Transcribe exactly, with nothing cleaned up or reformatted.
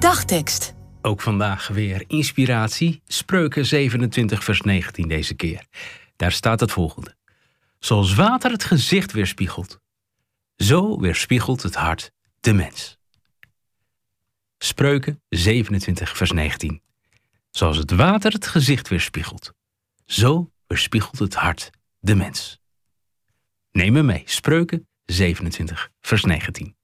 dagtekst. Ook vandaag weer inspiratie. Spreuken zevenentwintig vers negentien deze keer. Daar staat het volgende. Zoals water het gezicht weerspiegelt, zo weerspiegelt het hart de mens. Spreuken zevenentwintig vers negentien. Zoals het water het gezicht weerspiegelt, zo weerspiegelt het hart de mens. Neem me mee. Spreuken zevenentwintig vers negentien.